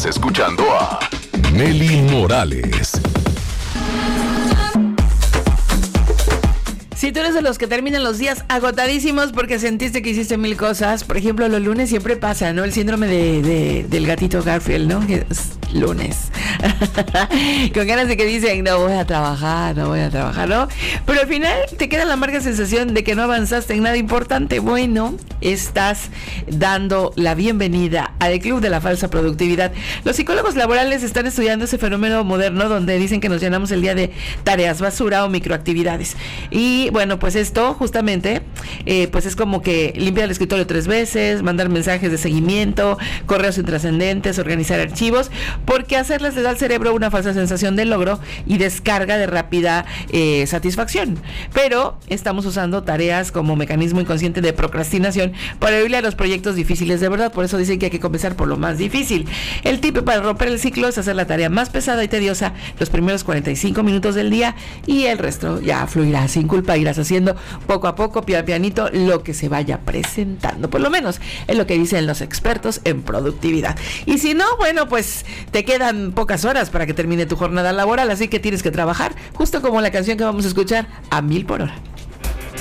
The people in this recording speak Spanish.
Estás escuchando a Nelly Morales. Si tú eres de los que terminan los días agotadísimos porque sentiste que hiciste mil cosas, por ejemplo, los lunes siempre pasa, ¿no? El síndrome del gatito Garfield, ¿no? Que es lunes. Con ganas de que dicen, no voy a trabajar, ¿no? Pero al final te queda la amarga sensación de que no avanzaste en nada importante. Bueno, estás dando la bienvenida al club de la falsa productividad. Los psicólogos laborales están estudiando ese fenómeno moderno donde dicen que nos llenamos el día de tareas basura o microactividades. Y bueno, pues esto justamente, pues es como que limpiar el escritorio 3 veces, mandar mensajes de seguimiento, correos intrascendentes, organizar archivos, porque hacerlas le da al cerebro una falsa sensación de logro y descarga de rápida satisfacción. Pero estamos usando tareas como mecanismo inconsciente de procrastinación para huirle a los proyectos difíciles de verdad. Por eso dicen que hay que comenzar por lo más difícil. El tip para romper el ciclo es hacer la tarea más pesada y tediosa los primeros 45 minutos del día y el resto ya fluirá sin culpa. Irás haciendo poco a poco, pianito, lo que se vaya presentando. Por lo menos es lo que dicen los expertos en productividad. Y si no, bueno, pues te quedan pocas horas para que termine tu jornada laboral, así que tienes que trabajar justo como la canción que vamos a escuchar a 1000 por hora.